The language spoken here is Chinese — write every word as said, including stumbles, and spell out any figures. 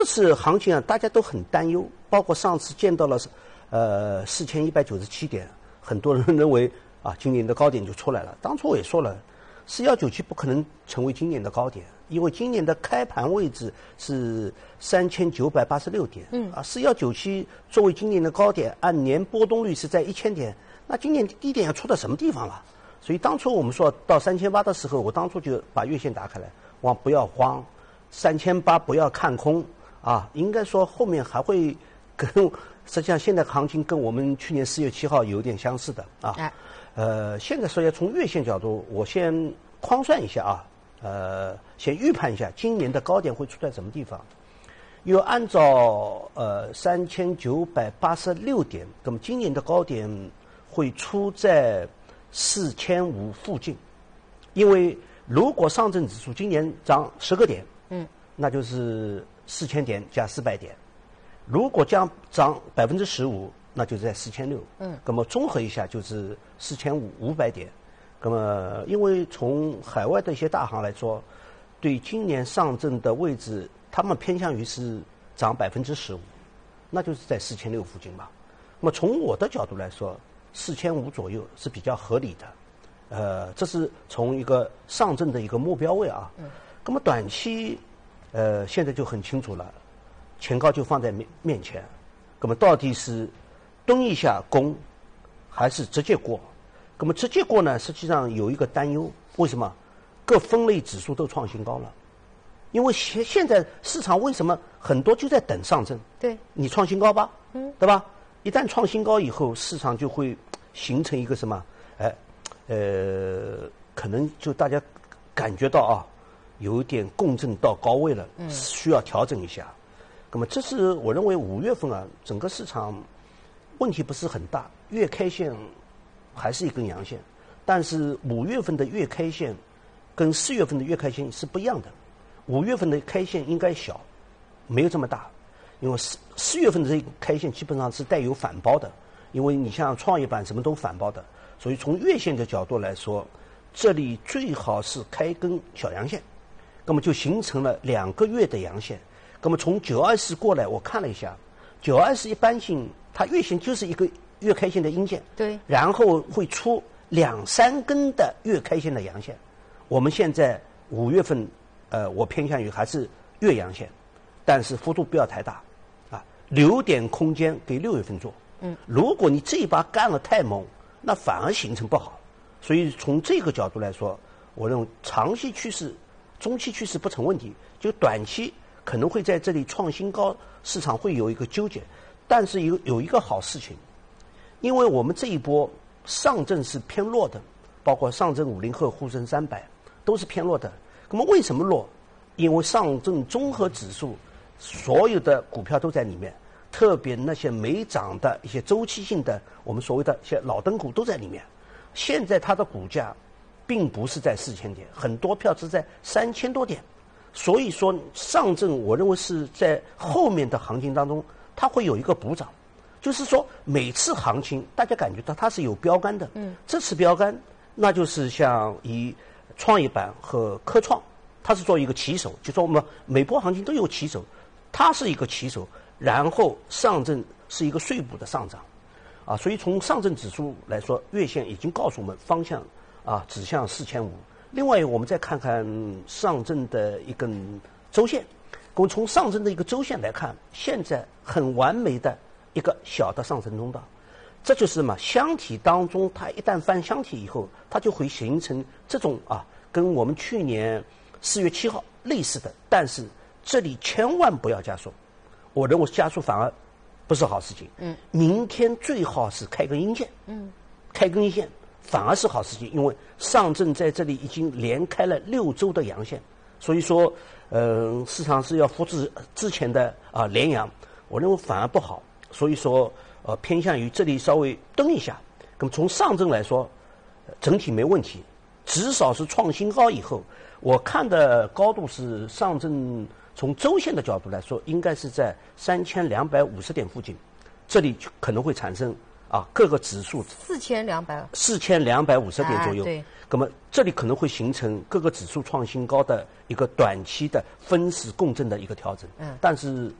这次行情啊，大家都很担忧，包括上次见到了，呃，四千一百九十七点，很多人认为啊，今年的高点就出来了。当初我也说了，四幺九七不可能成为今年的高点，因为今年的开盘位置是三千九百八十六点，嗯啊，四幺九七作为今年的高点，按年波动率是在一千点，那今年低点要出到什么地方了？所以当初我们说到三千八的时候，我当初就把月线打开来，往不要慌，三千八不要看空。啊，应该说后面还会跟，实际上现在行情跟我们去年四月七号有点相似的啊。哎、呃，现在说要从月线角度，我先框算一下啊，呃，先预判一下今年的高点会出在什么地方。又按照呃三千九百八十六点，那么今年的高点会出在四千五附近，因为如果上证指数今年涨十个点，嗯，那就是四千点加四百点，如果将涨百分之十五，那就在四千六。嗯，那么综合一下就是四千五五百点。那么因为从海外的一些大行来说，对今年上证的位置，他们偏向于是涨百分之十五，那就是在四千六附近吧。那么从我的角度来说，四千五左右是比较合理的。呃，这是从一个上证的一个目标位啊。嗯。那么短期。呃，现在就很清楚了，前高就放在面面前，那么到底是蹲一下攻，还是直接过？那么直接过呢，实际上有一个担忧，为什么？各分类指数都创新高了，因为现现在市场为什么很多就在等上证？对，你创新高吧，嗯，对吧？一旦创新高以后，市场就会形成一个什么？哎，呃，可能就大家感觉到啊。有一点共振到高位了，需要调整一下。那么这是我认为五月份啊，整个市场问题不是很大，月 K 线还是一根阳线，但是五月份的月 K 线跟四月份的月 K 线是不一样的。五月份的 K 线应该小，没有这么大，因为四四月份的这个 K 线基本上是带有反包的，因为你像创业板什么都反包的，所以从月线的角度来说，这里最好是开根小阳线。那么就形成了两个月的阳线。那么从九二四过来，我看了一下，九二四一般性它月线就是一个月 K 线的阴线，对，然后会出两三根的月 K 线的阳线。我们现在五月份，呃，我偏向于还是月阳线，但是幅度不要太大，啊，留点空间给六月份做。嗯，如果你这一把干了太猛，那反而形成不好。所以从这个角度来说，我认为长期趋势。中期趋势不成问题，就短期可能会在这里创新高，市场会有一个纠结，但是有有一个好事情，因为我们这一波上证是偏弱的，包括上证五零和沪深三百都是偏弱的。那么为什么弱？因为上证综合指数所有的股票都在里面，特别那些没涨的一些周期性的，我们所谓的一些老灯股都在里面。现在它的股价并不是在四千点，很多票是在三千多点，所以说上证我认为是在后面的行情当中，它会有一个补涨，就是说每次行情大家感觉到它是有标杆的，嗯，这次标杆那就是像以创业板和科创，它是做一个旗手，就说我们每波行情都有旗手，它是一个旗手，然后上证是一个碎步的上涨，啊，所以从上证指数来说，月线已经告诉我们方向。啊，指向四千五。另外，我们再看看上证的一根周线。我们从上证的一个周线来看，现在很完美的一个小的上升通道。这就是什么？箱体当中，它一旦翻箱体以后，它就会形成这种啊，跟我们去年四月七号类似的。但是这里千万不要加速，我认为加速反而不是好事情。嗯，明天最好是开根阴线。嗯，开根阴线。反而是好事情，因为上证在这里已经连开了六周的阳线，所以说，呃，市场是要复制之前的啊、呃、连阳，我认为反而不好，所以说，呃，偏向于这里稍微蹲一下。那么从上证来说，整体没问题，至少是创新高以后，我看的高度是上证从周线的角度来说，应该是在三千两百五十点附近，这里可能会产生啊，各个指数四千两百四千两百五十点左右。 哎对。 那么这里可能会形成各个指数创新高的一个短期的分时共振的一个调整。 嗯。 但是